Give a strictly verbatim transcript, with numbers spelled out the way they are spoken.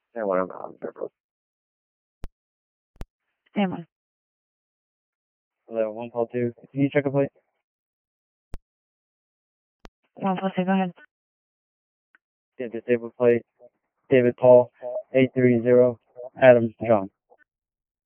Stand one, I'm calling Fairfield. Stand one. Hello, one call two. Can you check a plate? One plus two, go ahead. Yeah, disabled plate. David Paul, eight three zero, Adam John.